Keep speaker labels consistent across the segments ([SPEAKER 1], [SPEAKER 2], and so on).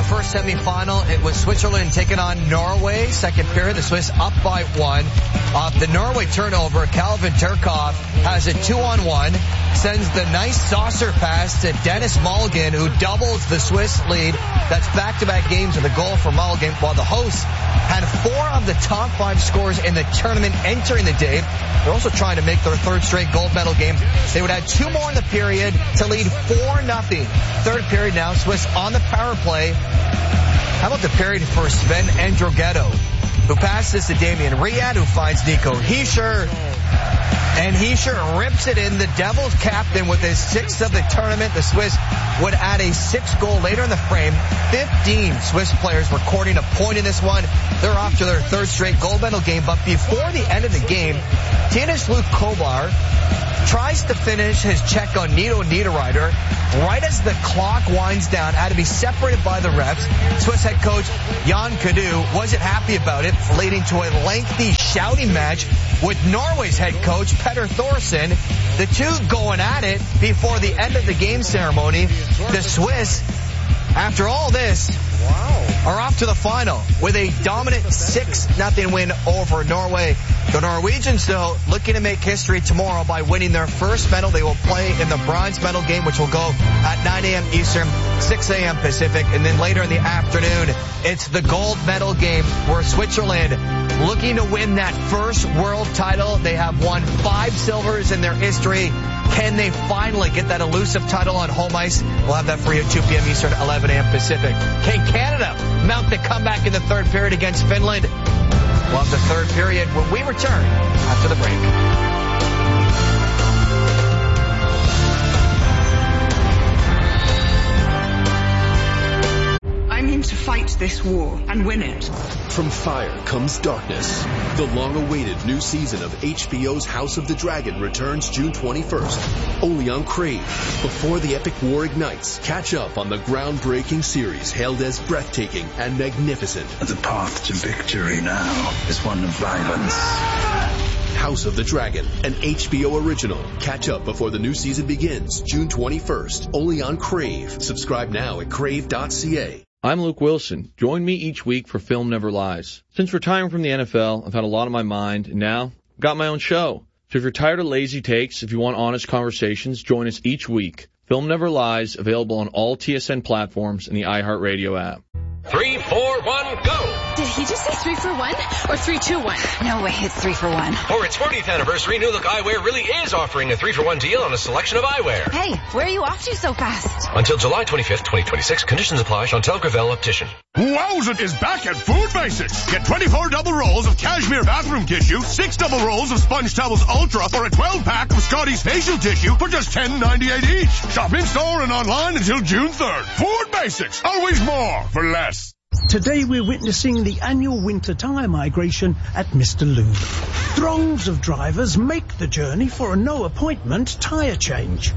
[SPEAKER 1] first semifinal. It was Switzerland taking on Norway. Second period, the Swiss up by 1. Off the Norway turnover, Calvin Turkov has a 2-on-1. Sends the nice saucer pass to Dennis Mulligan, who doubles the Swiss lead. That's back-to-back games with a goal for Mulligan, while the hosts had 4 of the top 5 scores in the tournament entering the day. They're also trying to make their third straight gold medal game. They would add 2 more in the period to lead 4-0. Third period now, Swiss on the power play. How about the period for Sven Androghetto, who passes to Damian Riyad, who finds Nico Hischier. And Hischier rips it in. The Devils captain with his 6th of the tournament. The Swiss would add a 6th goal later in the frame. 15 Swiss players recording a point in this one. They're off to their third straight gold medal game. But before the end of the game, Tinis Luke Kovar tries to finish his check on Nito Niederreiter right as the clock winds down. Had to be separated by the refs. Swiss head coach Jan Cadu wasn't happy about it, leading to a lengthy shouting match with Norway's head coach Petter Thorsen. The two going at it before the end of the game ceremony. The Swiss, after all this, are off to the final with a dominant 6-0 win over Norway. The Norwegians, though, looking to make history tomorrow by winning their first medal. They will play in the bronze medal game, which will go at 9 a.m. Eastern, 6 a.m. Pacific. And then later in the afternoon, it's the gold medal game where Switzerland looking to win that first world title. They have won 5 silvers in their history. Can they finally get that elusive title on home ice? We'll have that for you at 2 p.m. Eastern, 11 a.m. Pacific. Can Canada mount the comeback in the third period against Finland? We'll have the third period when we return after the break.
[SPEAKER 2] I'm in to fight this war and win it.
[SPEAKER 3] From fire comes darkness. The long-awaited new season of HBO's House of the Dragon returns June 21st, only on Crave. Before the epic war ignites, catch up on the groundbreaking series hailed as breathtaking and magnificent.
[SPEAKER 4] The path to victory now is one of violence.
[SPEAKER 3] House of the Dragon, an HBO original. Catch up before the new season begins, June 21st, only on Crave. Subscribe now at crave.ca.
[SPEAKER 5] I'm Luke Wilson. Join me each week for Film Never Lies. Since retiring from the NFL, I've had a lot on my mind, and now I've got my own show. So if you're tired of lazy takes, if you want honest conversations, join us each week. Film Never Lies, available on all TSN platforms and the iHeartRadio app.
[SPEAKER 6] 3, 4, 1, go!
[SPEAKER 7] Did he just say 3 for 1 or 3, 2, 1?
[SPEAKER 8] No way, it's 3 for 1.
[SPEAKER 6] For its 40th anniversary, New Look Eyewear really is offering a 3-for-1 deal on a selection of eyewear.
[SPEAKER 8] Hey, where are you off to so fast?
[SPEAKER 6] Until July 25th, 2026. Conditions apply. Chantel Gravel, Optician.
[SPEAKER 9] Wowzit is back at Food Basics. Get 24 double rolls of cashmere bathroom tissue, 6 double rolls of Sponge Towels Ultra, or a 12-pack of Scotty's facial tissue for just $10.98 each. Shop in-store and online until June 3rd. Food Basics. Always more for less.
[SPEAKER 10] Today we're witnessing the annual winter tyre migration at Mr. Lube. Throngs of drivers make the journey for a no-appointment tyre change.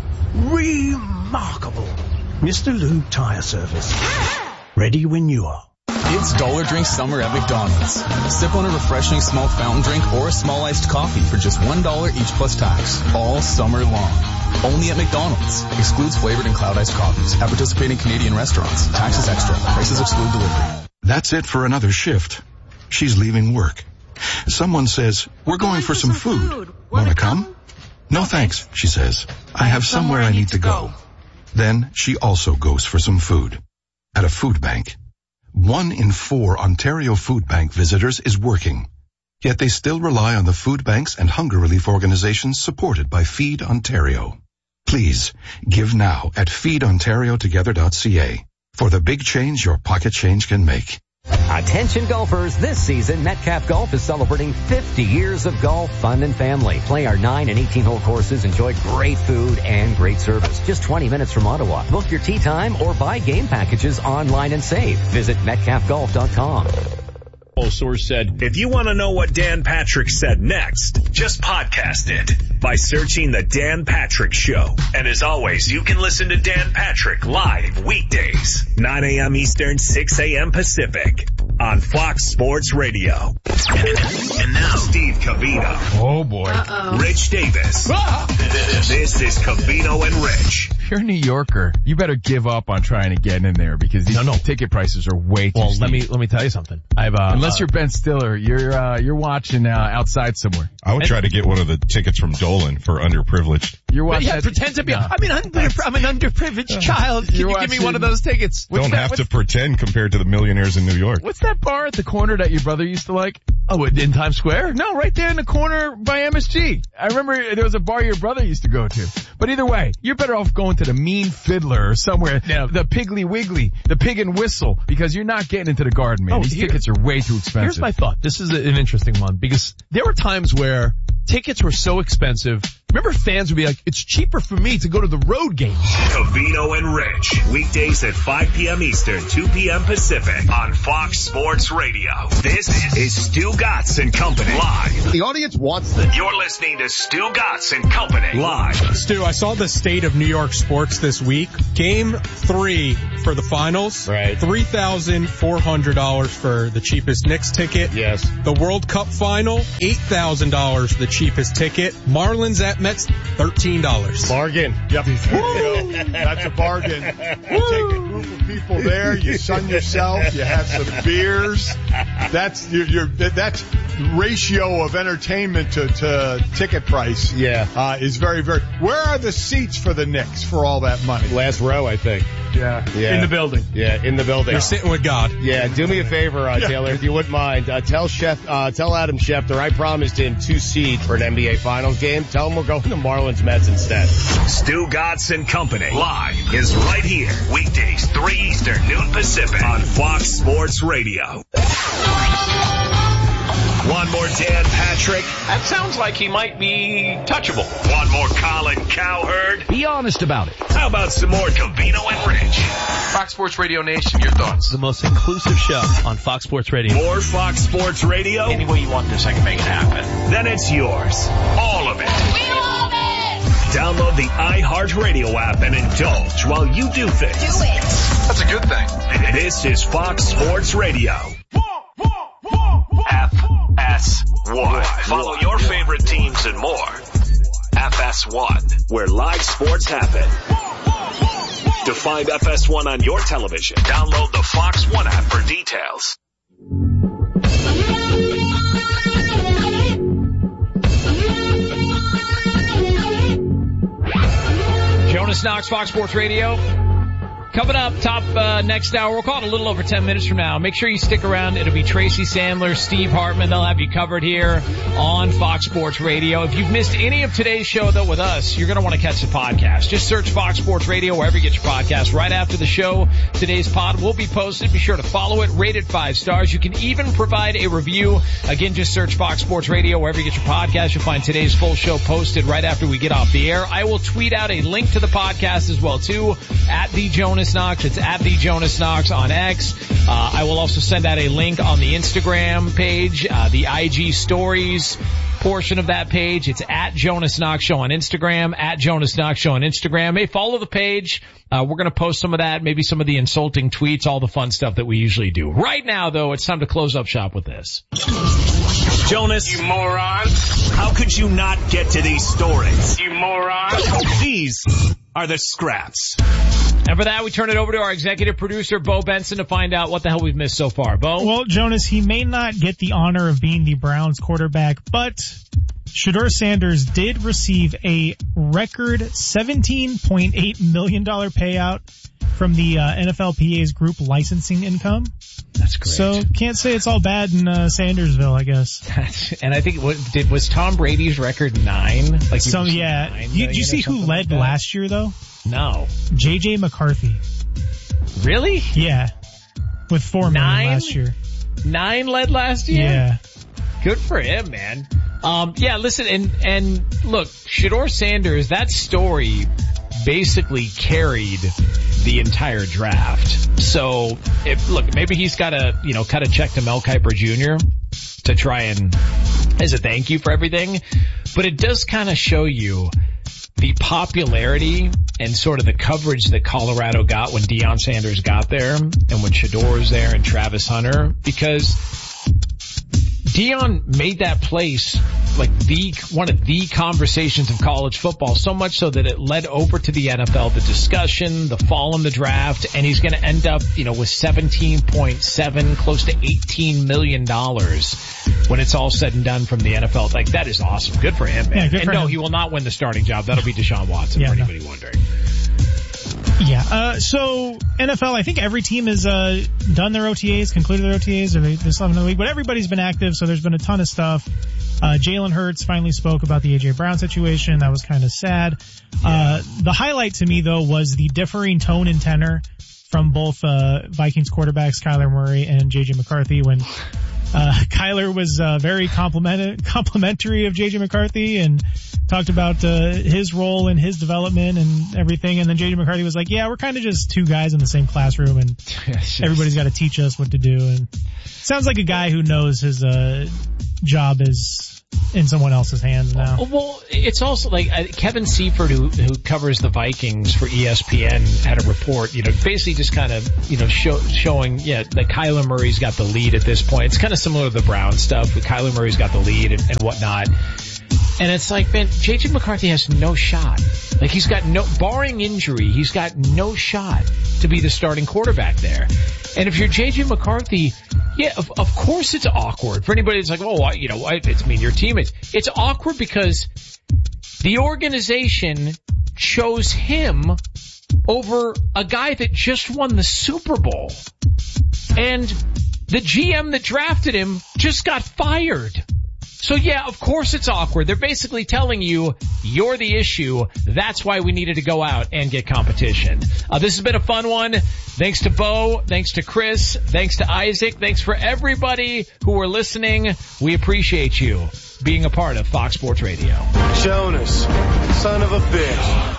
[SPEAKER 10] Remarkable. Mr. Lube Tyre Service. Ready when you are.
[SPEAKER 11] It's Dollar Drink Summer at McDonald's. Sip on a refreshing small fountain drink or a small iced coffee for just $1 each plus tax, all summer long. Only at McDonald's. Excludes flavored and cloud iced coffees at participating Canadian restaurants. Taxes extra. Prices exclude delivery.
[SPEAKER 12] That's it for another shift. She's leaving work. Someone says, we're going for some food. Wanna come? No thanks, she says. I have somewhere I need to go. Then she also goes for some food. At a food bank. 1 in 4 Ontario Food Bank visitors is working. Yet they still rely on the food banks and hunger relief organizations supported by Feed Ontario. Please, give now at feedontariotogether.ca for the big change your pocket change can make.
[SPEAKER 13] Attention golfers, this season Metcalf Golf is celebrating 50 years of golf, fun, and family. Play our 9 and 18-hole courses, enjoy great food and great service. Just 20 minutes from Ottawa. Book your tee time or buy game packages online and save. Visit metcalfgolf.com.
[SPEAKER 14] Source said, if you want to know what Dan Patrick said next, just podcast it by searching The Dan Patrick Show. And as always, you can listen to Dan Patrick live weekdays, 9 a.m. Eastern, 6 a.m. Pacific on Fox Sports Radio. And now, Steve Covino.
[SPEAKER 9] Oh, boy.
[SPEAKER 14] Rich Davis. This is Covino and Rich.
[SPEAKER 15] if you're a New Yorker, you better give up on trying to get in there because these ticket prices are way too steep.
[SPEAKER 16] Let me tell you something.
[SPEAKER 15] Unless you're Ben Stiller, you're watching outside somewhere.
[SPEAKER 17] I would try to get one of the tickets from Dolan for underprivileged.
[SPEAKER 15] You're watching.
[SPEAKER 16] Pretend to be. I'm an underprivileged child. Can you give me one of those tickets?
[SPEAKER 17] Don't have to pretend compared to the millionaires in New York.
[SPEAKER 15] What's that bar at the corner that your brother used to like?
[SPEAKER 16] Oh, in Times Square?
[SPEAKER 15] No, right there in the corner by MSG. I remember there was a bar your brother used to go to. But either way, you're better off going to the Mean Fiddler or somewhere, the Piggly Wiggly, the Pig and Whistle, because you're not getting into the Garden, man. These tickets are way too expensive.
[SPEAKER 16] Here's my thought. This is an interesting one because there were times where tickets were so expensive. Remember fans would be like, it's cheaper for me to go to the road games.
[SPEAKER 14] Covino and Rich. Weekdays at 5 p.m. Eastern, 2 p.m. Pacific on Fox Sports Radio. This is Stu Gatz and Company live.
[SPEAKER 18] The audience wants this.
[SPEAKER 14] You're listening to Stu Gatz and Company live.
[SPEAKER 19] Stu, I saw the state of New York sports this week. Game 3 for the finals.
[SPEAKER 18] Right.
[SPEAKER 19] $3,400 for the cheapest Knicks ticket.
[SPEAKER 18] Yes.
[SPEAKER 19] The World Cup final, $8,000 for the cheapest ticket. Marlins at Mets, $13.
[SPEAKER 18] Bargain.
[SPEAKER 20] Yep. That's a bargain. You take a group of people there, you sun yourself, you have some beers. That's that's ratio of entertainment to ticket price.
[SPEAKER 18] Yeah.
[SPEAKER 20] Is very, very. Where are the seats for the Knicks for all that money?
[SPEAKER 18] Last row, I think.
[SPEAKER 20] Yeah.
[SPEAKER 19] In the building.
[SPEAKER 18] Yeah, in the building.
[SPEAKER 19] You're sitting with God.
[SPEAKER 18] Yeah, do me a favor, Taylor, if you wouldn't mind. Tell Adam Schefter I promised him 2 seats for an NBA Finals game. Tell him we're going to Marlins Mets instead.
[SPEAKER 14] Stu Gatz and Company live is right here. Weekdays, 3 Eastern, noon Pacific on Fox Sports Radio. One more Dan Patrick.
[SPEAKER 6] That sounds like he might be touchable.
[SPEAKER 14] One more Colin Cowherd.
[SPEAKER 13] Be honest about it.
[SPEAKER 14] How about some more Covino and Rich?
[SPEAKER 6] Fox Sports Radio Nation, your thoughts?
[SPEAKER 16] The most inclusive show on Fox Sports Radio.
[SPEAKER 14] More Fox Sports Radio?
[SPEAKER 6] Any way you want this, I can make it happen.
[SPEAKER 14] Then it's yours. All of it.
[SPEAKER 7] We love it!
[SPEAKER 14] Download the iHeartRadio app and indulge while you do things.
[SPEAKER 7] Do it!
[SPEAKER 6] That's a good thing.
[SPEAKER 14] This is Fox Sports Radio. FS1. Follow your favorite teams and more. FS1, where live sports happen. To find FS1 on your television, download the Fox One app for details.
[SPEAKER 21] Jonas Knox, Fox Sports Radio. Coming up, top next hour, we'll call it a little over 10 minutes from now. Make sure you stick around. It'll be Tracy Sandler, Steve Hartman. They'll have you covered here on Fox Sports Radio. If you've missed any of today's show, though, with us, you're going to want to catch the podcast. Just search Fox Sports Radio wherever you get your podcast. Right after the show, today's pod will be posted. Be sure to follow it, rate it 5 stars. You can even provide a review. Again, just search Fox Sports Radio wherever you get your podcast. You'll find today's full show posted right after we get off the air. I will tweet out a link to the podcast as well, too, at the Jonas Knox. It's at the Jonas Knox on X. I will also send out a link on the Instagram page, the IG stories portion of that page. It's at Jonas Knox Show on Instagram, at Jonas Knox Show on Instagram. Hey, follow the page. We're going to post some of that, maybe some of the insulting tweets, all the fun stuff that we usually do. Right now, though, it's time to close up shop with this.
[SPEAKER 14] Jonas, you moron. How could you not get to these stories? You moron. These are the scraps.
[SPEAKER 21] And for that, we turn it over to our executive producer, Bo Benson, to find out what the hell we've missed so far. Bo?
[SPEAKER 22] Well, Jonas, he may not get the honor of being the Browns quarterback, but Shedeur Sanders did receive a record $17.8 million payout from the NFLPA's group licensing income.
[SPEAKER 21] That's great.
[SPEAKER 22] So can't say it's all bad in Sandersville, I guess.
[SPEAKER 21] And I think was Tom Brady's record 9? Like
[SPEAKER 22] so, yeah. Did you see who led last year, though?
[SPEAKER 21] No.
[SPEAKER 22] J.J. McCarthy.
[SPEAKER 21] Really?
[SPEAKER 22] Yeah. With $4 million last year.
[SPEAKER 21] 9 led last year?
[SPEAKER 22] Yeah.
[SPEAKER 21] Good for him, man. Yeah, listen, and look, Shedeur Sanders, that story basically carried the entire draft. So, maybe he's got to, cut a check to Mel Kiper Jr. to try and, as a thank you for everything. But it does kind of show you the popularity and sort of the coverage that Colorado got when Deion Sanders got there and when Shedeur was there and Travis Hunter, because Deion made that place like one of the conversations of college football, so much so that it led over to the NFL, the discussion, the fall in the draft, and he's going to end up, with 17.7, close to $18 million when it's all said and done from the NFL. Like, that is awesome. Good for him, man.
[SPEAKER 22] Yeah,
[SPEAKER 21] he will not win the starting job. That'll be Deshaun Watson, for anybody wondering.
[SPEAKER 22] Yeah. So NFL, I think every team has done their OTAs, concluded their OTAs, or they still have another week. But everybody's been active, so there's been a ton of stuff. Jalen Hurts finally spoke about the A.J. Brown situation. That was kind of sad. The highlight to me, though, was the differing tone and tenor from both Vikings quarterbacks Kyler Murray and J.J. McCarthy when Kyler was very complimentary of J.J. McCarthy and talked about his role and his development and everything. And then J.J. McCarthy was like, yeah, we're kind of just two guys in the same classroom, and everybody's got to teach us what to do. And sounds like a guy who knows his job is in someone else's hands now.
[SPEAKER 21] Well, it's also like Kevin Seifert, who covers the Vikings for ESPN, had a report, basically just kind of, showing, that Kyler Murray's got the lead at this point. It's kind of similar to the Brown stuff, but Kyler Murray's got the lead and whatnot. And it's like, man, J.J. McCarthy has no shot. Like, he's got barring injury, he's got no shot to be the starting quarterback there. And if you're J.J. McCarthy, of course it's awkward. For anybody that's like, your teammates. It's awkward because the organization chose him over a guy that just won the Super Bowl. And the GM that drafted him just got fired. So of course it's awkward. They're basically telling you, you're the issue. That's why we needed to go out and get competition. This has been a fun one. Thanks to Bo. Thanks to Chris. Thanks to Isaac. Thanks for everybody who are listening. We appreciate you being a part of Fox Sports Radio.
[SPEAKER 1] Jonas, son of a bitch.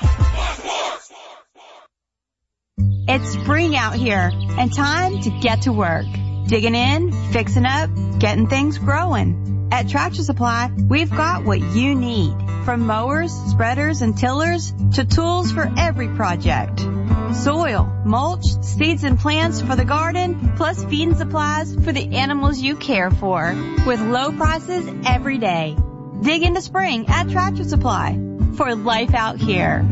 [SPEAKER 8] It's spring out here and time to get to work. Digging in, fixing up, getting things growing. At Tractor Supply, we've got what you need. From mowers, spreaders, and tillers to tools for every project. Soil, mulch, seeds and plants for the garden, plus feeding supplies for the animals you care for. With low prices every day. Dig into spring at Tractor Supply for life out here.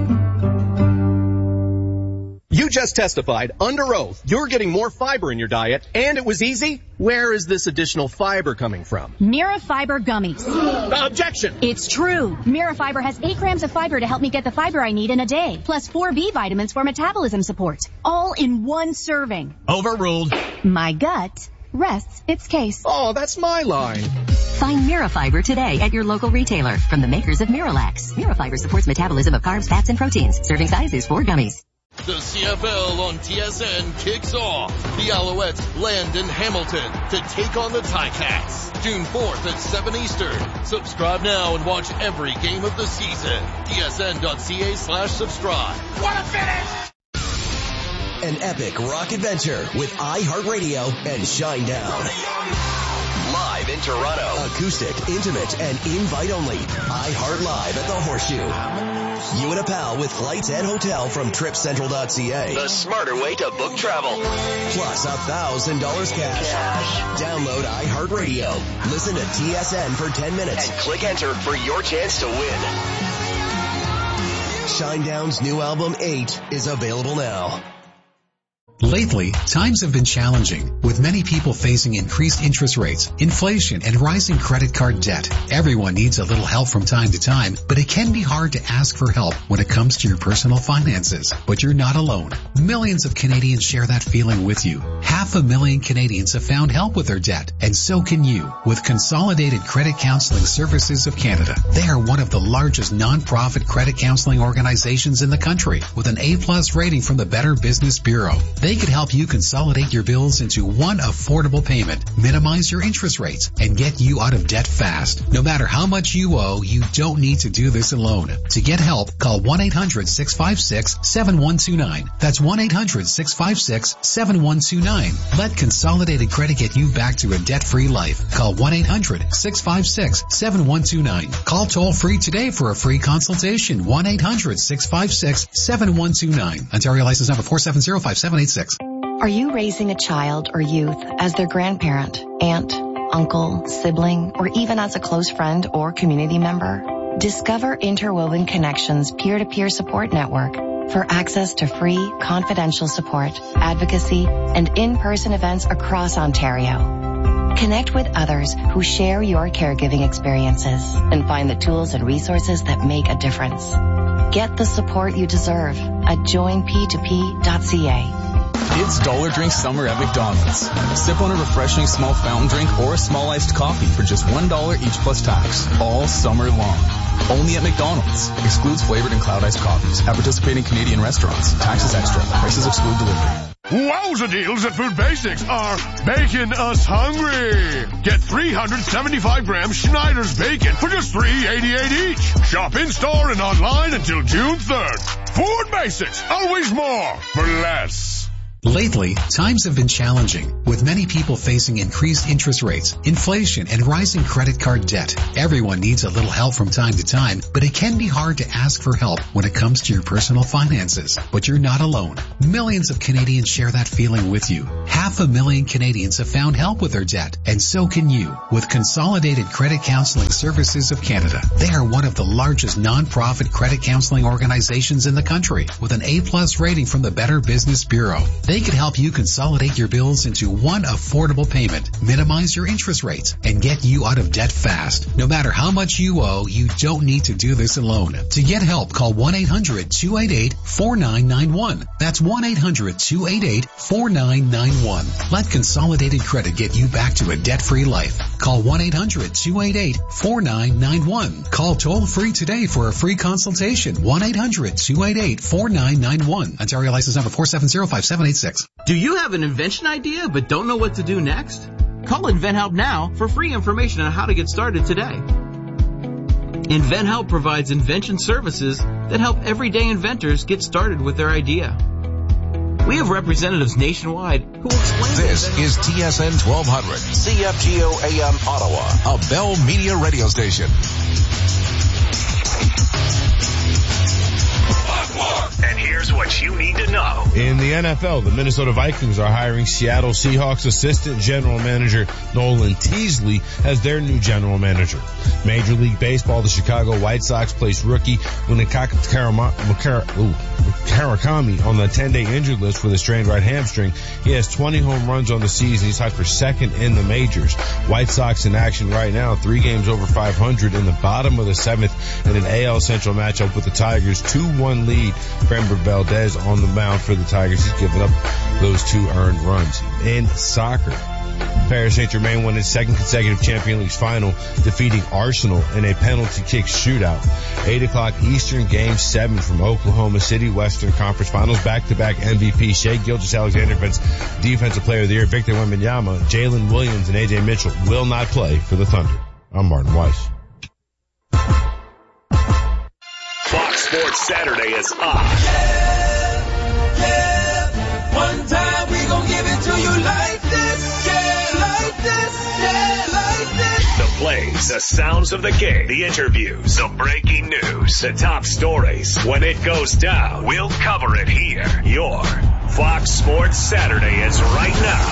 [SPEAKER 2] You just testified under oath you're getting more fiber in your diet, and it was easy. Where is this additional fiber coming from?
[SPEAKER 23] Mirafiber gummies.
[SPEAKER 2] Objection!
[SPEAKER 23] It's true. Mirafiber has 8 grams of fiber to help me get the fiber I need in a day, plus 4 B vitamins for metabolism support, all in one serving.
[SPEAKER 2] Overruled.
[SPEAKER 23] My gut rests its case.
[SPEAKER 2] Oh, that's my line.
[SPEAKER 23] Find Mirafiber today at your local retailer from the makers of Miralax. Mirafiber supports metabolism of carbs, fats, and proteins. Serving size is 4 gummies.
[SPEAKER 24] The CFL on TSN kicks off. The Alouettes land in Hamilton to take on the Ticats. June 4th at 7 Eastern. Subscribe now and watch every game of the season. TSN.ca/subscribe.
[SPEAKER 25] What a finish!
[SPEAKER 26] An epic rock adventure with iHeartRadio and Shinedown. Live in Toronto. Acoustic, intimate, and invite only. iHeart Live at the Horseshoe. You and a pal with flights and hotel from TripCentral.ca. The smarter way to book travel. Plus $1,000 cash. Download iHeartRadio. Listen to TSN for 10 minutes. And click enter for your chance to win. Shinedown's new album 8 is available now.
[SPEAKER 27] Lately, times have been challenging, with many people facing increased interest rates, inflation, and rising credit card debt. Everyone needs a little help from time to time, but it can be hard to ask for help when it comes to your personal finances. But you're not alone. Millions of Canadians share that feeling with you. 500,000 Canadians have found help with their debt, and so can you, with Consolidated Credit Counseling Services of Canada. They are one of the largest non-profit credit counseling organizations in the country, with an A+ rating from the Better Business Bureau. They could help you consolidate your bills into one affordable payment, minimize your interest rates, and get you out of debt fast. No matter how much you owe, you don't need to do this alone. To get help, call 1-800-656-7129. That's 1-800-656-7129. Let Consolidated Credit get you back to a debt-free life. Call 1-800-656-7129. Call toll-free today for a free consultation. 1-800-656-7129. Ontario license number 4705786.
[SPEAKER 28] Are you raising a child or youth as their grandparent, aunt,
[SPEAKER 3] uncle, sibling, or even as a close friend or community member? Discover Interwoven Connections peer-to-peer support network for access to free, confidential support, advocacy, and in-person events across Ontario. Connect with others who share your caregiving experiences and find the tools and resources that make a difference. Get the support you deserve at joinp2p.ca.
[SPEAKER 4] It's Dollar Drink Summer at McDonald's. Sip on a refreshing small fountain drink or a small iced coffee for just $1 each plus tax, all summer long. Only at McDonald's. Excludes flavored and cloud iced coffees at participating Canadian restaurants. Taxes extra. Prices exclude delivery.
[SPEAKER 9] Wowza deals at Food Basics are making us hungry. Get 375-gram Schneider's bacon for just $3.88 each. Shop in-store and online until June 3rd. Food Basics. Always more for less.
[SPEAKER 27] Lately, times have been challenging, with many people facing increased interest rates, inflation, and rising credit card debt. Everyone needs a little help from time to time, but it can be hard to ask for help when it comes to your personal finances. But you're not alone. Millions of Canadians share that feeling with you. 500,000 Canadians have found help with their debt, and so can you, with Consolidated Credit Counseling Services of Canada. They are one of the largest non-profit credit counseling organizations in the country, with an A+ rating from the Better Business Bureau. They can help you consolidate your bills into one affordable payment, minimize your interest rates, and get you out of debt fast. No matter how much you owe, you don't need to do this alone. To get help, call 1-800-288-4991. That's 1-800-288-4991. Let Consolidated Credit get you back to a debt-free life. Call 1-800-288-4991. Call toll-free today for a free consultation. 1-800-288-4991. Ontario license number 4705786.
[SPEAKER 5] Do you have an invention idea but don't know what to do next? Call InventHelp now for free information on how to get started today. InventHelp provides invention services that help everyday inventors get started with their idea. We have representatives nationwide who will explain.
[SPEAKER 10] This is TSN 1200, CFGO AM Ottawa, a Bell Media radio station.
[SPEAKER 14] And here's what you need to know.
[SPEAKER 11] In the NFL, the Minnesota Vikings are hiring Seattle Seahawks assistant general manager Nolan Teasley as their new general manager. Major League Baseball, the Chicago White Sox placed rookie Munakaka Karakami on the 10-day injured list with a strained right hamstring. He has 20 home runs on the season. He's tied for second in the majors. White Sox in action right now, 3 games over 500 in the bottom of the 7th in an AL Central matchup with the Tigers. 2-1 lead. Framber Valdez on the mound for the Tigers. He's given up those 2 earned runs. In soccer, Paris Saint-Germain won its second consecutive Champions League final, defeating Arsenal in a penalty kick shootout. 8 o'clock Eastern, Game 7 from Oklahoma City Western Conference Finals. Back-to-back MVP Shai Gilgeous-Alexander Defensive Player of the Year Victor Wembanyama, Jalen Williams, and A.J. Mitchell will not play for the Thunder. I'm Martin Weiss.
[SPEAKER 14] Fox Sports Saturday is on.
[SPEAKER 12] One time we gon' give it to you like this, like this, like this.
[SPEAKER 14] The plays, the sounds of the game, the interviews, the breaking news, the top stories. When it goes down, we'll cover it here. Your Fox Sports Saturday is right now.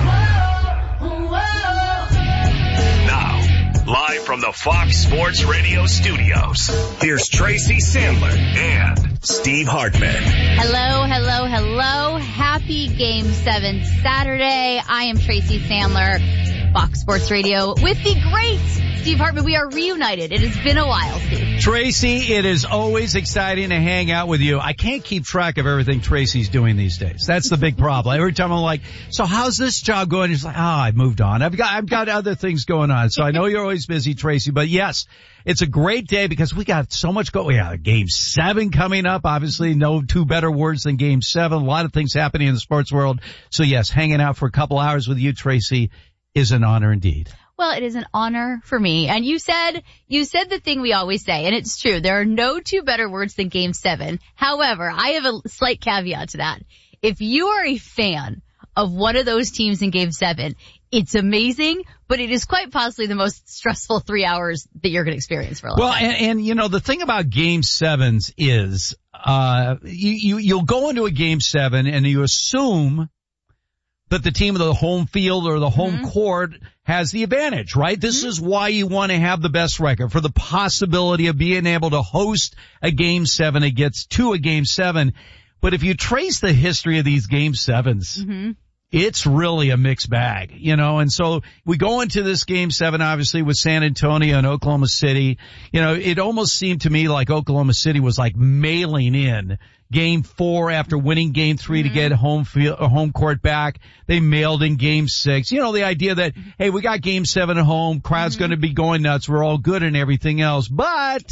[SPEAKER 14] Now, live from the Fox Sports Radio studios, here's Tracy Sandler and Steve Hartman.
[SPEAKER 25] Hello. Happy Game 7 Saturday. I am Tracy Sandler, Fox Sports Radio, with the great Steve Hartman. We are reunited. It has been a while, Steve.
[SPEAKER 28] Tracy, it is always exciting to hang out with you. I can't keep track of everything Tracy's doing these days. That's the big problem. Every time I'm like, so how's this job going? He's like, I've moved on. I've got other things going on. So I know you're always busy, Tracy, but yes, it's a great day because we got so much going. We got Game 7 coming up. Obviously, no 2 better words than Game 7. A lot of things happening in the sports world. So yes, hanging out for a couple hours with you, Tracy, is an honor indeed.
[SPEAKER 25] Well, it is an honor for me. And you said the thing we always say, and it's true. There are no 2 better words than Game 7. However, I have a slight caveat to that. If you are a fan of one of those teams in Game 7, it's amazing, but it is quite possibly the most stressful 3 hours that you're going to experience for a long time.
[SPEAKER 28] Well, and you know, the thing about Game 7s is, you'll go into a Game 7 and you assume that the team of the home field or the home court has the advantage, right? This is why you want to have the best record, for the possibility of being able to host a Game 7 against a Game 7. But if you trace the history of these Game 7s, it's really a mixed bag, and so we go into this Game 7, obviously, with San Antonio and Oklahoma City. It almost seemed to me like Oklahoma City was like mailing in Game 4 after winning Game 3 to get home court back. They mailed in Game 6. The idea that, hey, we got Game 7 at home, crowd's going to be going nuts, we're all good and everything else, but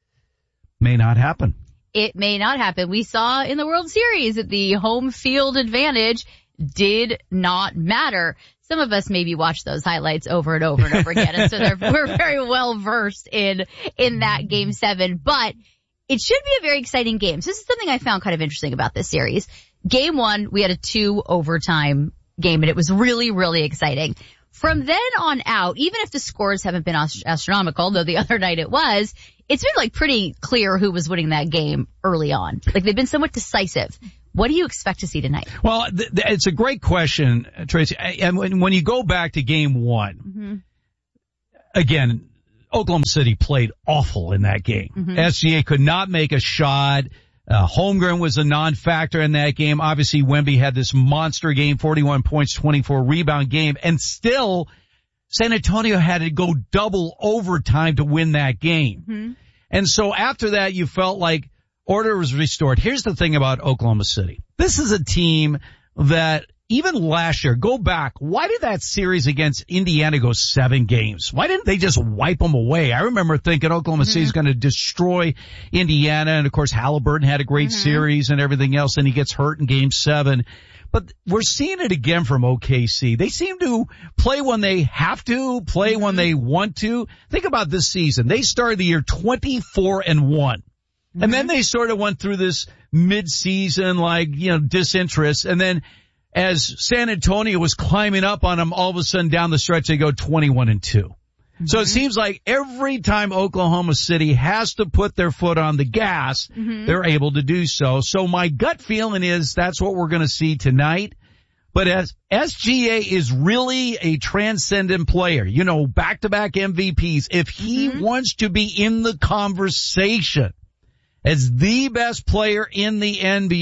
[SPEAKER 28] may not happen.
[SPEAKER 25] It may not happen. We saw in the World Series that the home field advantage did not matter. Some of us maybe watch those highlights over and over and over again, and so we're very well versed in that Game 7. But it should be a very exciting game. So this is something I found kind of interesting about this series. Game 1, we had a 2 overtime game, and it was really, really exciting. From then on out, even if the scores haven't been astronomical, though the other night it's been like pretty clear who was winning that game early on. Like they've been somewhat decisive. What do you expect to see tonight?
[SPEAKER 28] Well, it's a great question, Tracy. And when you go back to Game 1, again, Oklahoma City played awful in that game. SGA could not make a shot. Holmgren was a non-factor in that game. Obviously, Wemby had this monster game, 41 points, 24 rebound game, and still San Antonio had to go double overtime to win that game. And so after that, you felt like order was restored. Here's the thing about Oklahoma City. This is a team that even last year, go back, why did that series against Indiana go 7 games? Why didn't they just wipe them away? I remember thinking Oklahoma City's going to destroy Indiana, and of course Halliburton had a great series and everything else, and he gets hurt in Game 7. But we're seeing it again from OKC. They seem to play when they have to, play when they want to. Think about this season. They started the year 24-1. And then they sort of went through this mid-season, disinterest. And then as San Antonio was climbing up on them, all of a sudden down the stretch, they go 21-2. So it seems like every time Oklahoma City has to put their foot on the gas, they're able to do so. So my gut feeling is that's what we're going to see tonight. But as SGA is really a transcendent player, back-to-back MVPs, if he wants to be in the conversation as the best player in the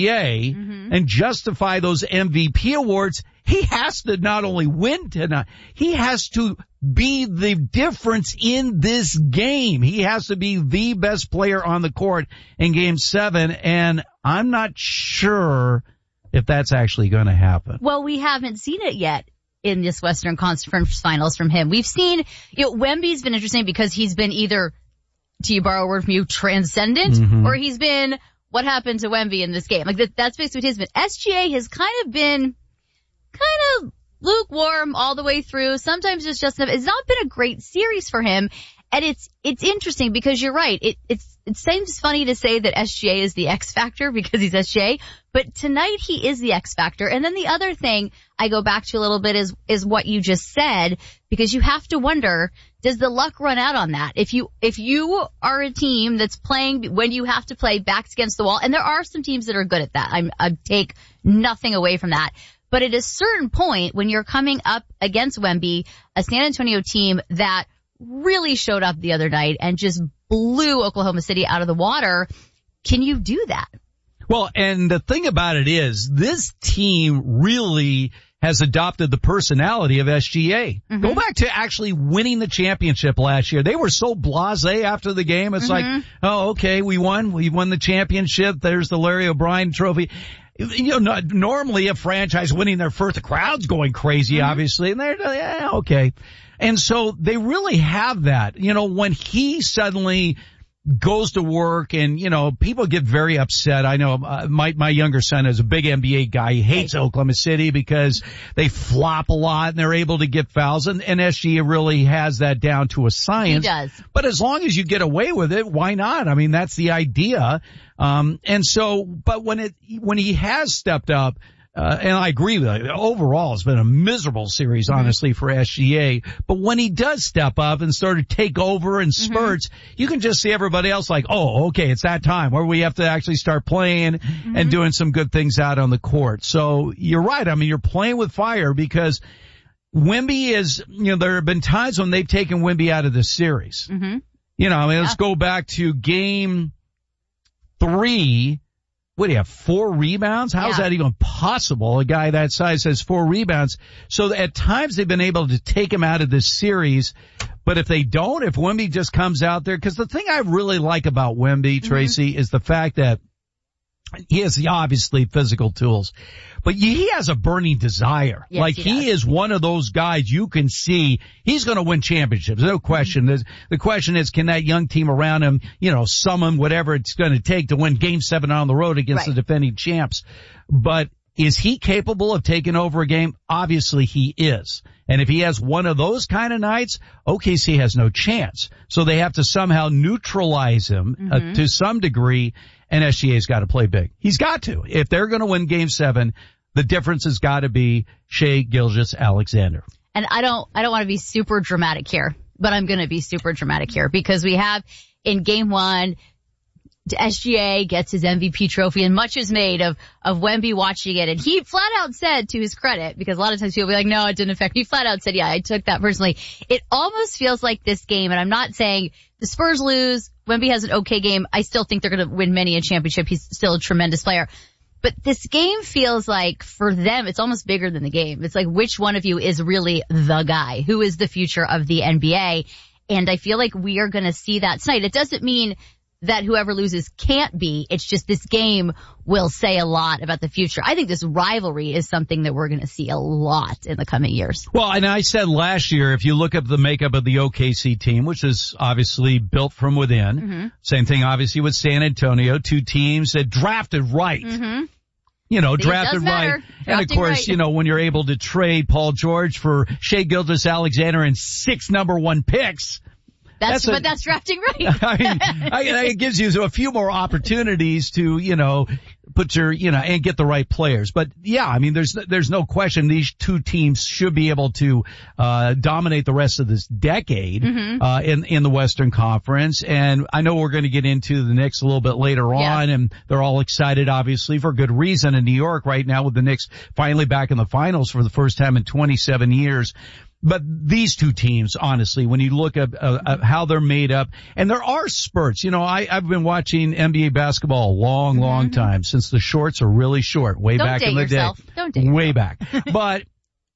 [SPEAKER 28] NBA and justify those MVP awards, he has to not only win tonight, he has to be the difference in this game. He has to be the best player on the court in Game 7, and I'm not sure if that's actually going to happen.
[SPEAKER 25] Well, we haven't seen it yet in this Western Conference Finals from him. We've seen, Wemby's been interesting because he's been either, to borrow a word from you, transcendent, or he's been, what happened to Wemby in this game? Like that's basically what he's been. SGA has kind of been lukewarm all the way through. Sometimes it's not been a great series for him. And it's interesting because you're right. It seems funny to say that SGA is the X factor because he's SGA, but tonight he is the X factor. And then the other thing I go back to a little bit is what you just said, because you have to wonder, does the luck run out on that? If you are a team that's playing when you have to play backs against the wall, and there are some teams that are good at that. I take nothing away from that. But at a certain point, when you're coming up against Wemby, a San Antonio team that really showed up the other night and just blew Oklahoma City out of the water, can you do that?
[SPEAKER 28] Well, and the thing about it is, this team really has adopted the personality of SGA. Go back to actually winning the championship last year. They were so blasé after the game. It's like, oh, okay, we won the championship. There's the Larry O'Brien trophy. Normally a franchise winning their first, the crowd's going crazy, obviously, and they're, okay. And so they really have that. When he suddenly goes to work and, people get very upset. I know my younger son is a big NBA guy. He hates Oklahoma City because they flop a lot and they're able to get fouls. And SGA really has that down to a science.
[SPEAKER 25] He does.
[SPEAKER 28] But as long as you get away with it, why not? I mean, that's the idea. And so, but when he has stepped up, and I agree with it. Overall, it's been a miserable series, honestly, for SGA. But when he does step up and sort of take over in spurts, you can just see everybody else like, oh, okay, it's that time where we have to actually start playing and doing some good things out on the court. So you're right. I mean, you're playing with fire because Wemby is, there have been times when they've taken Wemby out of this series. Let's go back to game 3. What do you have, 4 rebounds? How is that even possible? A guy that size has 4 rebounds. So at times they've been able to take him out of this series. But if they don't, if Wemby just comes out there, because the thing I really like about Wemby, Tracy, is the fact that he has the obviously physical tools, but he has a burning desire. Yes, he is one of those guys you can see he's going to win championships. No question. The question is, can that young team around him, summon whatever it's going to take to win Game 7 on the road against the defending champs? But is he capable of taking over a game? Obviously he is. And if he has one of those kind of nights, OKC has no chance. So they have to somehow neutralize him to some degree. And SGA's got to play big. He's got to. If they're going to win Game 7, the difference has got to be Shai Gilgeous-Alexander.
[SPEAKER 25] And I don't want to be super dramatic here, but I'm going to be super dramatic here because we have in Game 1, SGA gets his MVP trophy and much is made of Wemby watching it. And he flat out said, to his credit, because a lot of times people will be like, no, it didn't affect me. He flat out said, yeah, I took that personally. It almost feels like this game, and I'm not saying the Spurs lose, Wemby has an okay game. I still think they're going to win many a championship. He's still a tremendous player. But this game feels like, for them, it's almost bigger than the game. It's like, which one of you is really the guy? Who is the future of the NBA? And I feel like we are going to see that tonight. It doesn't mean that whoever loses can't be. It's just this game will say a lot about the future. I think this rivalry is something that we're going to see a lot in the coming years.
[SPEAKER 28] Well, and I said last year, if you look at the makeup of the OKC team, which is obviously built from within, same thing obviously with San Antonio, 2 teams that drafted right. Drafted right. And of course, when you're able to trade Paul George for Shai Gilgeous-Alexander and 6 number 1 picks,
[SPEAKER 25] That's drafting right.
[SPEAKER 28] It gives you a few more opportunities to, put your, and get the right players. But yeah, I mean, there's no question these 2 teams should be able to, dominate the rest of this decade, in the Western Conference. And I know we're going to get into the Knicks a little bit later on, and they're all excited, obviously, for good reason in New York right now with the Knicks finally back in the finals for the first time in 27 years. But these 2 teams, honestly, when you look at how they're made up, and there are spurts. I've been watching NBA basketball a long time, since the shorts are really short, way back in the day.
[SPEAKER 25] Don't date yourself.
[SPEAKER 28] Way back. But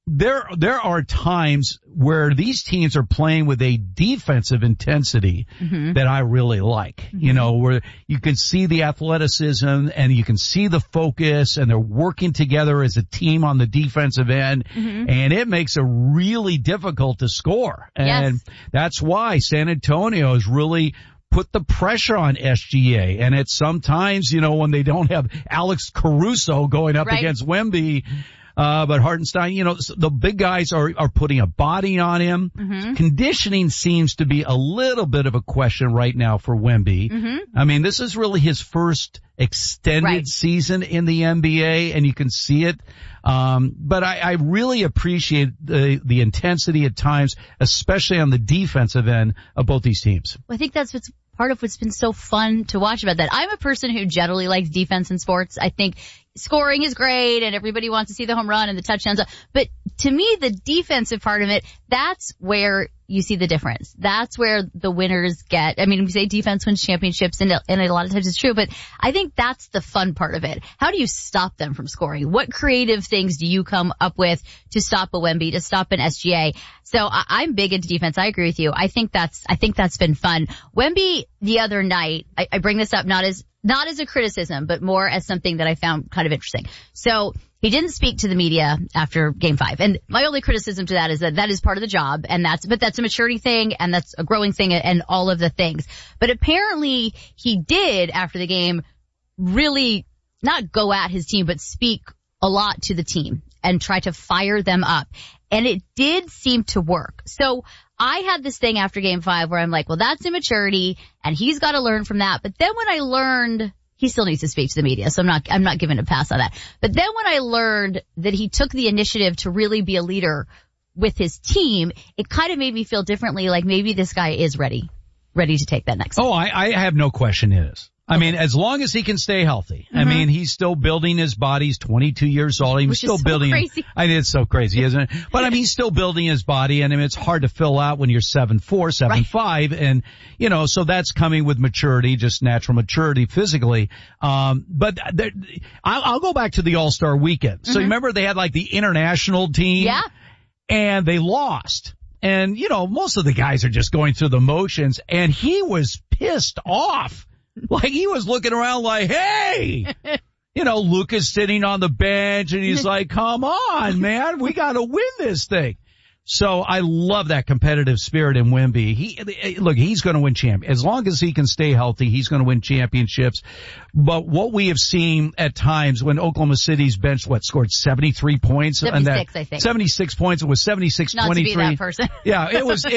[SPEAKER 28] there are times where these teams are playing with a defensive intensity that I really like. Where you can see the athleticism and you can see the focus, and they're working together as a team on the defensive end, and it makes it really difficult to score. And that's why San Antonio has really put the pressure on SGA. And it's sometimes, when they don't have Alex Caruso going up against Wemby, but Hartenstein, the big guys are putting a body on him. Conditioning seems to be a little bit of a question right now for Wemby. I mean, this is really his first extended season in the NBA, and you can see it. But I really appreciate the intensity at times, especially on the defensive end of both these teams.
[SPEAKER 25] Well, I think that's part of what's been so fun to watch about that. I'm a person who generally likes defense in sports. I think scoring is great and everybody wants to see the home run and the touchdowns. But to me, the defensive part of it, that's where you see the difference. That's where the winners get. I mean, we say defense wins championships, and a lot of times it's true, but I think that's the fun part of it. How do you stop them from scoring? What creative things do you come up with to stop a Wemby, to stop an SGA? So I'm big into defense. I agree with you. I think that's been fun. Wemby the other night, I bring this up not as a criticism, but more as something that I found kind of interesting. So he didn't speak to the media after Game 5. And my only criticism to that is that is part of the job, and that's a maturity thing, and that's a growing thing, and all of the things. But apparently he did, after the game, really not go at his team, but speak a lot to the team and try to fire them up. And it did seem to work. So I had this thing after Game 5 where I'm like, well, that's immaturity, and he's got to learn from that. But then when I learned he still needs to speak to the media, so I'm not giving a pass on that. But then when I learned that he took the initiative to really be a leader with his team, it kind of made me feel differently, like maybe this guy is ready to take that next step.
[SPEAKER 28] Oh, I have no question it is. I mean, as long as he can stay healthy. I mean, he's still building his body. He's 22 years old. He's still building.
[SPEAKER 25] Crazy.
[SPEAKER 28] I mean, it's so crazy, isn't it? But I mean, he's still building his body, and I mean, it's hard to fill out when you're 7'4", 7'5", and so that's coming with maturity, just natural maturity physically. But I'll go back to the All-Star weekend. So remember they had like the international team?
[SPEAKER 25] Yeah.
[SPEAKER 28] And they lost. And most of the guys are just going through the motions, and he was pissed off. Like he was looking around like, hey, Luka's sitting on the bench and he's like, come on, man, we got to win this thing. So I love that competitive spirit in Wemby. He's going to win As long as he can stay healthy, he's going to win championships. But what we have seen at times when Oklahoma City's bench, scored 73 points?
[SPEAKER 25] 76, I think.
[SPEAKER 28] 76 points. It was 76-23.
[SPEAKER 25] Not to be that person.
[SPEAKER 28] Yeah, it was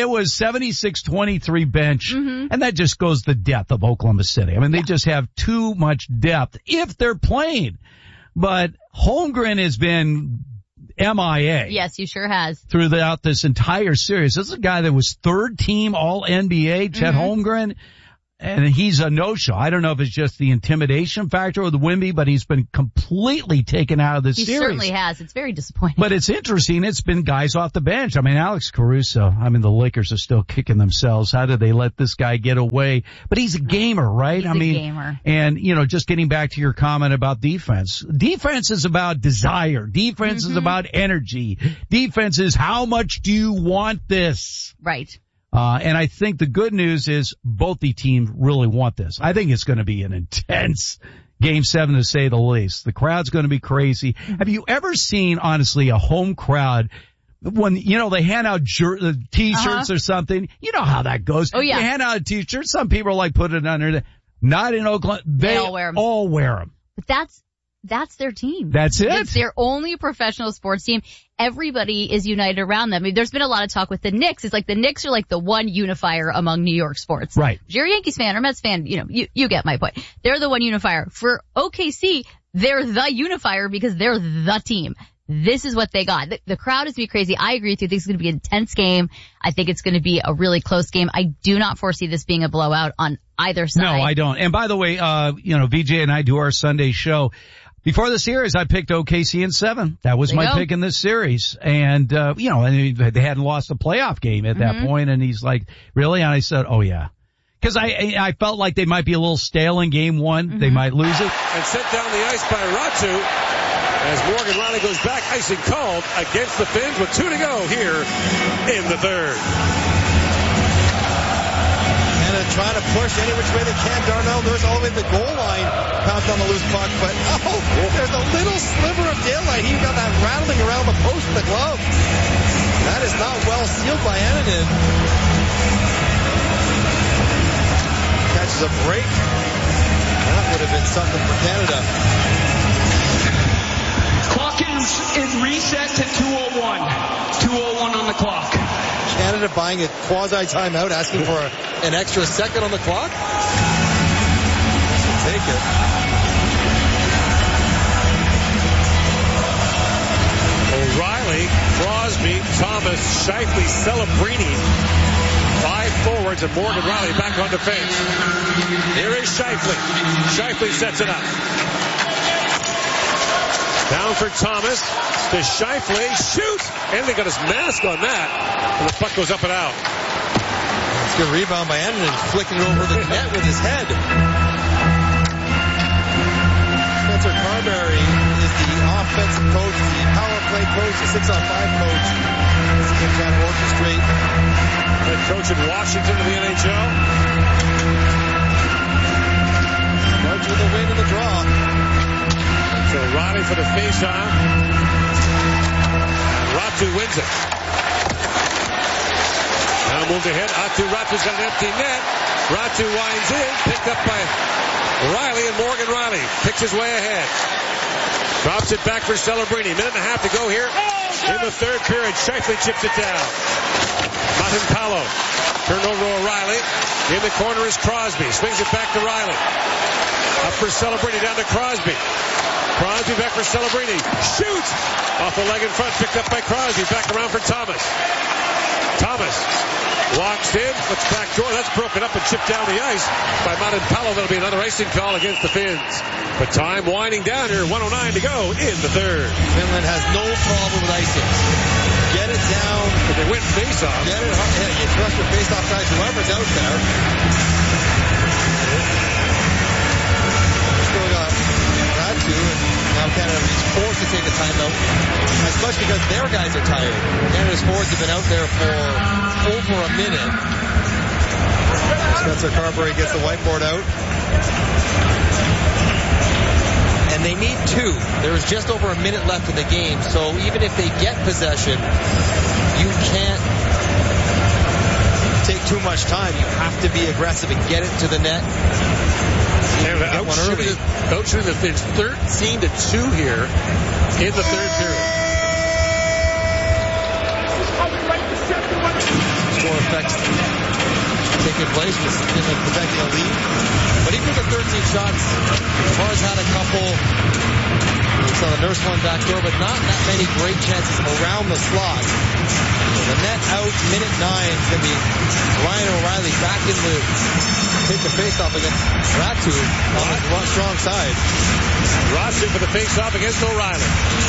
[SPEAKER 28] 76-23 bench. And that just goes the depth of Oklahoma City. I mean, they just have too much depth if they're playing. But Holmgren has been MIA.
[SPEAKER 25] Yes, you sure has.
[SPEAKER 28] Throughout this entire series. This is a guy that was third team All-NBA, Chet Holmgren, and he's a no-show. I don't know if it's just the intimidation factor of the Wemby, but he's been completely taken out of this series.
[SPEAKER 25] He certainly has. It's very disappointing.
[SPEAKER 28] But it's interesting. It's been guys off the bench. I mean, Alex Caruso. I mean, the Lakers are still kicking themselves. How did they let this guy get away? But he's a gamer, right?
[SPEAKER 25] He's a gamer.
[SPEAKER 28] And, just getting back to your comment about defense. Defense is about desire. Defense is about energy. Defense is how much do you want this?
[SPEAKER 25] Right.
[SPEAKER 28] And I think the good news is both the teams really want this. I think it's going to be an intense Game 7 to say the least. The crowd's going to be crazy. Have you ever seen, honestly, a home crowd when, they hand out t-shirts or something? You know how that goes.
[SPEAKER 25] Oh, yeah.
[SPEAKER 28] They hand out a t-shirt. Some people are like, put it under. Not in Oakland. They all wear them.
[SPEAKER 25] But that's their team.
[SPEAKER 28] That's it.
[SPEAKER 25] It's their only professional sports team. Everybody is united around them. I mean, there's been a lot of talk with the Knicks. It's like the Knicks are like the one unifier among New York sports.
[SPEAKER 28] Right.
[SPEAKER 25] If you're a Yankees fan or Mets fan, you get my point. They're the one unifier. For OKC, they're the unifier because they're the team. This is what they got. The crowd is going to be crazy. I agree with you. I think it's going to be an intense game. I think it's going to be a really close game. I do not foresee this being a blowout on either side.
[SPEAKER 28] No, I don't. And by the way, VJ and I do our Sunday show. Before the series, I picked OKC in 7. That was my pick in this series. And, they hadn't lost a playoff game at that point. And he's like, really? And I said, oh yeah. Cause I felt like they might be a little stale in game 1. They might lose it.
[SPEAKER 7] And sent down the ice by Ratu as Morgan Riley goes back, icing called against the Finns with 2 to go here in the third.
[SPEAKER 13] Trying to push any which way they can. Darnell Lewis all the way to the goal line. Pounced on the loose puck, but there's a little sliver of daylight. He got that rattling around the post with the glove. That is not well sealed by Ananen. Catches a break. That would have been something for Canada.
[SPEAKER 15] Clock is reset to 2:01. 2:01 on the clock.
[SPEAKER 13] Canada buying a quasi-timeout, asking for an extra second on the clock. Take it.
[SPEAKER 7] O'Reilly, Crosby, Thomas, Scheifele, Celebrini. 5 forwards and Morgan Riley back on defense. Here is Scheifele. Scheifele sets it up. Down for Thomas. To Scheifele. Shoot! And they got his mask on that. And the puck goes up and out.
[SPEAKER 13] It's a good rebound by Ananen, flicking it over the net with his head. Spencer Carberry is the offensive coach, the power play coach, the 6-on-5 coach. He's been trying to orchestrate.
[SPEAKER 7] Head coach in Washington in the NHL.
[SPEAKER 13] Starts with a win in the draw.
[SPEAKER 7] So Riley for the face-off. Ratu wins it. Now moved ahead. Ratu's got an empty net. Ratu winds in. Picked up by Riley, and Morgan Riley picks his way ahead. Drops it back for Celebrini. 1.5 minutes to go here in the third period. Scheifele chips it down. Matampalo. Turned over to O'Reilly. In the corner is Crosby. Swings it back to Riley. Up for Celebrini, down to Crosby. Crosby back for Celebrini. Shoots! Off the leg in front, picked up by Crosby. Back around for Thomas. Thomas walks in, looks back door. That's broken up and chipped down the ice by Montempello. That'll be another icing call against the Finns. But time winding down here, 1:09 to go in the third.
[SPEAKER 13] Finland has no problem with icing. Get it down.
[SPEAKER 7] If they win face-off.
[SPEAKER 13] Get it hard. Yeah, you trust your face-off guys, whoever's out there. Still got that too, and now Canada is forced to take a timeout, especially because their guys are tired. Canada's forwards have been out there for over a minute. Spencer Carberry gets the whiteboard out. And they need two. There is just over a minute left in the game, so even if they get possession, you can't take too much time. You have to be aggressive and get it to the net.
[SPEAKER 7] Canada outshooting the Finns 13-2 here in the third period.
[SPEAKER 13] Score effects taking place with Finland protecting a lead. But even with the 13 shots, Mars had a couple. We saw the Nurse one back door, but not that many great chances around the slot. So the net out, minute 9, is going to be Ryan O'Reilly back in the take the face-off against Ratu on the strong side.
[SPEAKER 7] Ratu for the face-off against O'Reilly.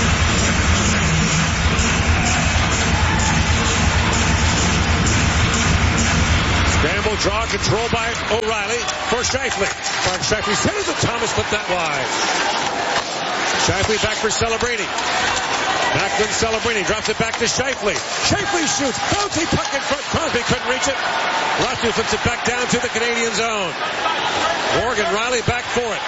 [SPEAKER 7] Scramble draw, control by O'Reilly for Scheifele. Mark Scheifele centers it. Thomas put that wide. Scheifele back for Celebrini. Backward Celebrini drops it back to Scheifele. Scheifele shoots. Bouncy puck in front. Crosby couldn't reach it. Ratu flips it back down to the Canadian zone. Morgan Riley back for it.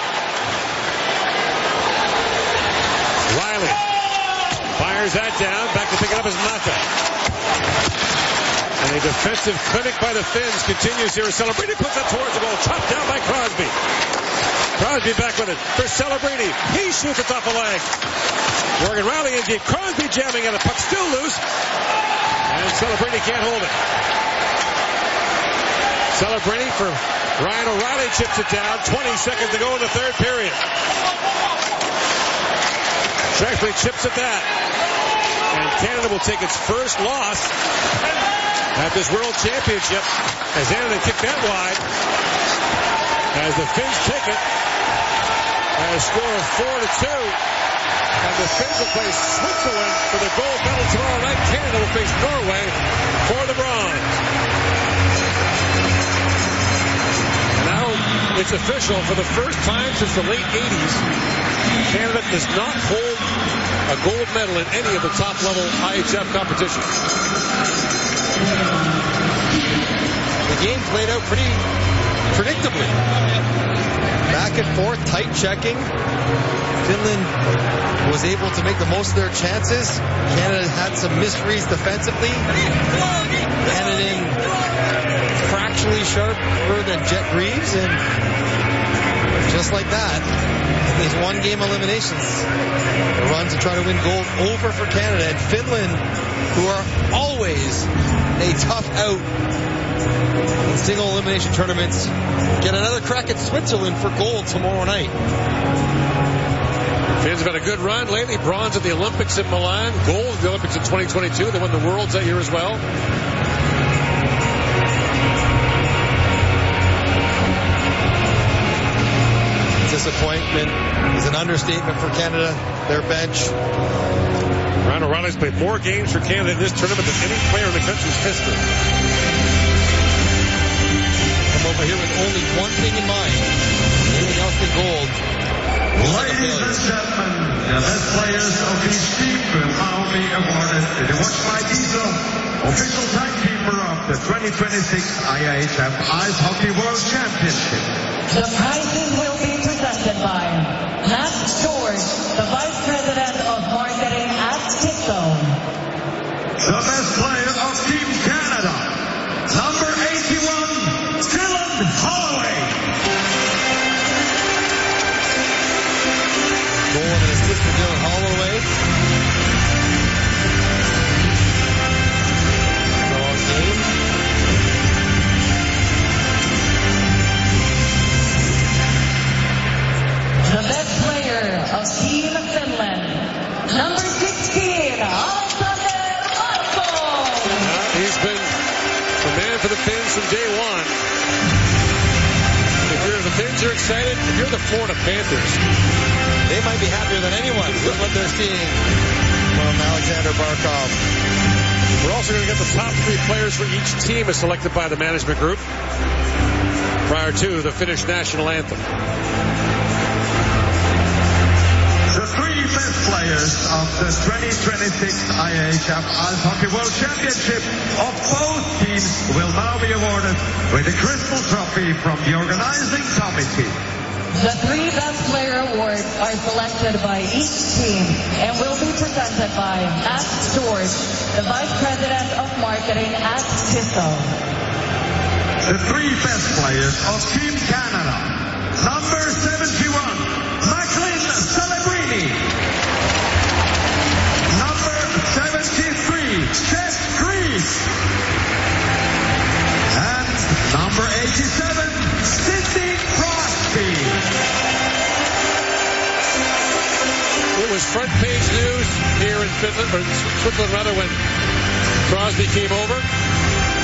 [SPEAKER 7] Riley fires that down. Back to pick it up is Mata. And a defensive clinic by the Finns continues here. Celebrini puts it towards the goal. Chopped down by Crosby. Crosby back with it for Celebrini. He shoots it off the leg. Morgan Riley in deep. Crosby jamming at it. Puck still loose. And Celebrini can't hold it. Celebrini for Ryan O'Reilly chips it down. 20 seconds to go in the third period. Scheifele chips at that. And Canada will take its first loss at this World Championship as Canada kicked that wide. As the Finns take it at a score of 4-2. And the Finns will play Switzerland for the gold medal tomorrow night. Canada will face Norway for the bronze. And now it's official. For the first time since the late 80s, Canada does not hold a gold medal in any of the top-level IHF competitions.
[SPEAKER 13] The game played out pretty predictably. Back and forth, tight checking. Finland was able to make the most of their chances. Canada had some misreads defensively. Handed in fractionally sharper than Jet Greaves, and just like that, these one-game eliminations, the run to try to win gold over for Canada. And Finland, who are always a tough out in single elimination tournaments, get another crack at Switzerland for gold tomorrow night.
[SPEAKER 7] Finns have had a good run lately. Bronze at the Olympics in Milan. Gold at the Olympics in 2022. They won the Worlds that year as well.
[SPEAKER 13] Disappointment is an understatement for Canada. Their bench.
[SPEAKER 7] Ryan O'Reilly's played more games for Canada in this tournament than any player in the country's history.
[SPEAKER 13] Come over here with only one thing in mind. Anything else than gold.
[SPEAKER 6] Ladies and gentlemen, the best players of each team will now be awarded the Watch My Diesel official timekeeper of the 2026 IIHF Ice Hockey World Championship.
[SPEAKER 16] The prizes will be presented by Matt George, the Vice President of Marketing at Kitzone.
[SPEAKER 6] The best player of Team Canada, number 81, Dylan Holloway.
[SPEAKER 13] Goal and an assist for Dylan Holloway. Long game.
[SPEAKER 7] from day one. If you're the Finns, you're excited. If you're the Florida Panthers,
[SPEAKER 13] they might be happier than anyone with what they're seeing from Alexander Barkov.
[SPEAKER 7] We're also going to get the top 3 players for each team as selected by the management group prior to the Finnish national anthem.
[SPEAKER 6] The 3 best players of the 2026 IHF Ice Hockey World Championship of both teams will now be awarded with a Crystal Trophy from the organizing committee.
[SPEAKER 16] The 3 best player awards are selected by each team and will be presented by Matt George, the Vice President of Marketing at Tissot.
[SPEAKER 6] The 3 best players of Team Canada. Number 71, Macklin Celebrini. Number 73, Jeff Crease. And number 87, Sidney Crosby.
[SPEAKER 7] It was front page news here in Finland, or Switzerland rather, when Crosby came over.